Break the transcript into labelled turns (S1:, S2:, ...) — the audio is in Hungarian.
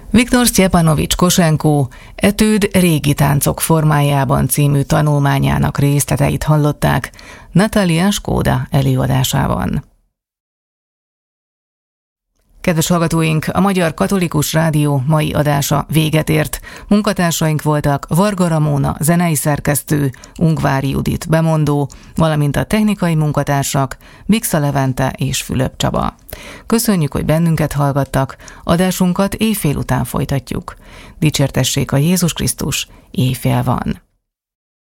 S1: Viktor Sztyepanovics Kosenkó Etűd régi táncok formájában című tanulmányának részleteit hallották Natalia Skóda előadásában. Kedves hallgatóink, a Magyar Katolikus Rádió mai adása véget ért. Munkatársaink voltak Varga Ramóna, zenei szerkesztő, Ungvári Judit bemondó, valamint a technikai munkatársak Biksa Levente és Fülöp Csaba. Köszönjük, hogy bennünket hallgattak, adásunkat éjfél után folytatjuk. Dicsértessék a Jézus Krisztus, éjfél van.